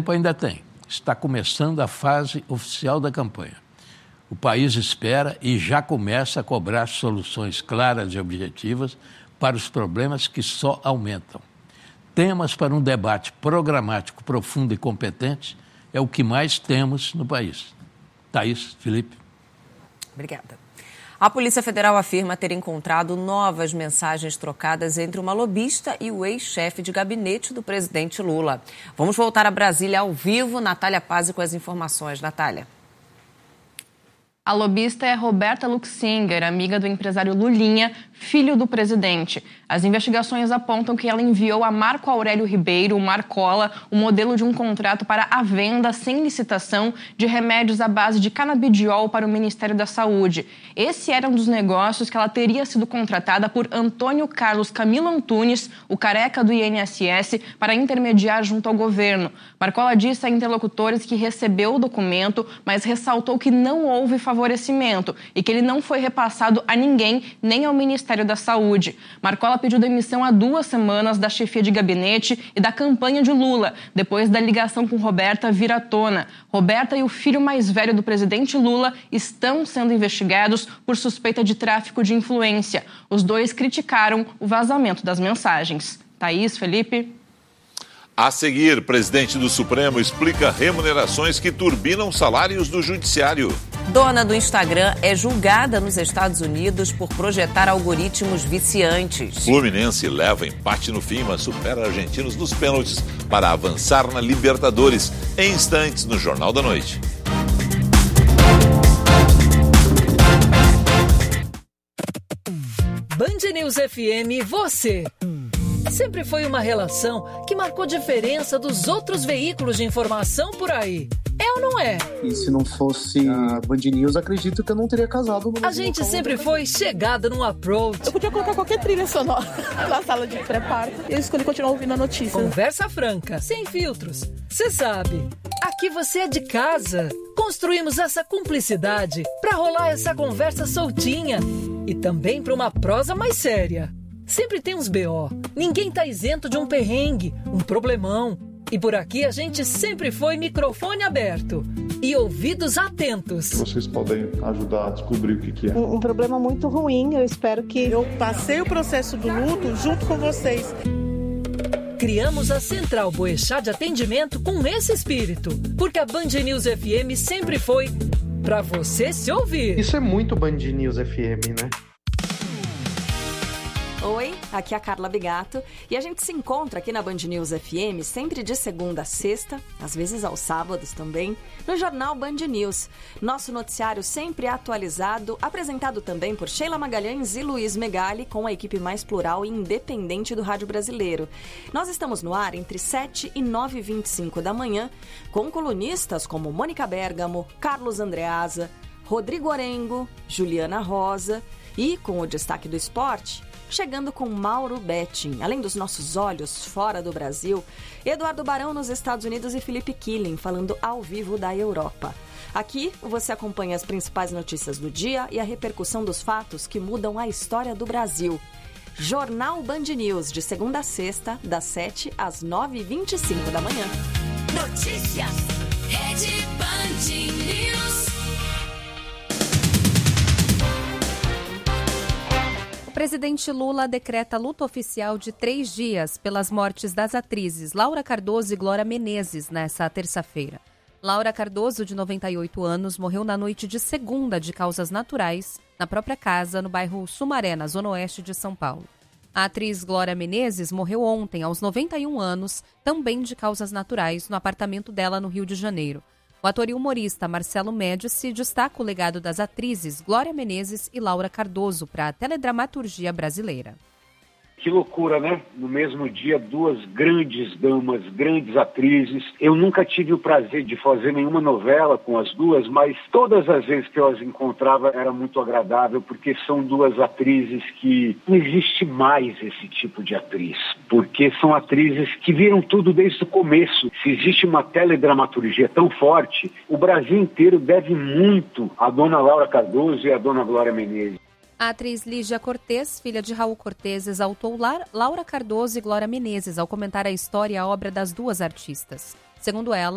tempo ainda tem. Está começando a fase oficial da campanha. O país espera e já começa a cobrar soluções claras e objetivas para os problemas que só aumentam. Temas para um debate programático profundo e competente é o que mais temos no país. Thaís, Felipe. Obrigada. A Polícia Federal afirma ter encontrado novas mensagens trocadas entre uma lobista e o ex-chefe de gabinete do presidente Lula. Vamos voltar a Brasília ao vivo. Natália Pazzi com as informações. Natália. A lobista é Roberta Luxinger, amiga do empresário Lulinha, filho do presidente. As investigações apontam que ela enviou a Marco Aurélio Ribeiro, o Marcola, o modelo de um contrato para a venda sem licitação de remédios à base de canabidiol para o Ministério da Saúde. Esse era um dos negócios que ela teria sido contratada por Antônio Carlos Camilo Antunes, o careca do INSS, para intermediar junto ao governo. Marcola disse a interlocutores que recebeu o documento, mas ressaltou que não houve favorecimento e que ele não foi repassado a ninguém, nem ao Ministério da Saúde. Marcola pediu demissão há 2 semanas da chefia de gabinete e da campanha de Lula, depois da ligação com Roberta vir à tona. Roberta e o filho mais velho do presidente Lula estão sendo investigados por suspeita de tráfico de influência. Os dois criticaram o vazamento das mensagens. Thaís, Felipe. A seguir, presidente do Supremo explica remunerações que turbinam salários do judiciário. Dona do Instagram é julgada nos Estados Unidos por projetar algoritmos viciantes. Fluminense leva empate no fim, mas supera argentinos nos pênaltis para avançar na Libertadores. Em instantes, no Jornal da Noite. Band News FM, você. Sempre foi uma relação que marcou diferença dos outros veículos de informação por aí. É ou não é? E se não fosse a Band News, acredito que eu não teria casado. A gente sempre foi chegada num approach. Eu podia colocar qualquer trilha sonora na sala de pré-parto e eu escolhi continuar ouvindo a notícia. Conversa franca, sem filtros. Você sabe, aqui você é de casa. Construímos essa cumplicidade pra rolar essa conversa soltinha e também pra uma prosa mais séria. Sempre tem uns BO. Ninguém tá isento de um perrengue, um problemão. E por aqui a gente sempre foi microfone aberto e ouvidos atentos. Vocês podem ajudar a descobrir o que é. Um problema muito ruim, eu espero que... Eu passei o processo do luto junto com vocês. Criamos a Central Boechat de Atendimento com esse espírito, porque a Band News FM sempre foi pra você se ouvir. Isso é muito Band News FM, né? Oi, aqui é a Carla Bigato e a gente se encontra aqui na Band News FM sempre de segunda a sexta, às vezes aos sábados também, no Jornal Band News. Nosso noticiário sempre atualizado, apresentado também por Sheila Magalhães e Luiz Megali, com a equipe mais plural e independente do rádio brasileiro. Nós estamos no ar entre 7 e 9h25 da manhã, com colunistas como Mônica Bergamo, Carlos Andreasa, Rodrigo Orengo, Juliana Rosa e, com o destaque do esporte, chegando com Mauro Betting, além dos nossos olhos fora do Brasil, Eduardo Barão nos Estados Unidos e Felipe Killing falando ao vivo da Europa. Aqui você acompanha as principais notícias do dia e a repercussão dos fatos que mudam a história do Brasil. Jornal Band News, de segunda a sexta, das 7 às 9h25 da manhã. Notícias, Rede Band News. O presidente Lula decreta luto oficial de 3 dias pelas mortes das atrizes Laura Cardoso e Glória Menezes nesta terça-feira. Laura Cardoso, de 98 anos, morreu na noite de segunda de causas naturais, na própria casa, no bairro Sumaré, na zona oeste de São Paulo. A atriz Glória Menezes morreu ontem, aos 91 anos, também de causas naturais, no apartamento dela no Rio de Janeiro. O ator e humorista Marcelo Médici destaca o legado das atrizes Glória Menezes e Laura Cardoso para a teledramaturgia brasileira. Que loucura, né? No mesmo dia, 2 grandes damas, grandes atrizes. Eu nunca tive o prazer de fazer nenhuma novela com as duas, mas todas as vezes que eu as encontrava era muito agradável, porque são 2 atrizes que não existe mais esse tipo de atriz, porque são atrizes que viram tudo desde o começo. Se existe uma teledramaturgia tão forte, o Brasil inteiro deve muito à dona Laura Cardoso e à dona Glória Menezes. A atriz Lígia Cortez, filha de Raul Cortez, exaltou Laura Cardoso e Glória Menezes ao comentar a história e a obra das 2 artistas. Segundo ela,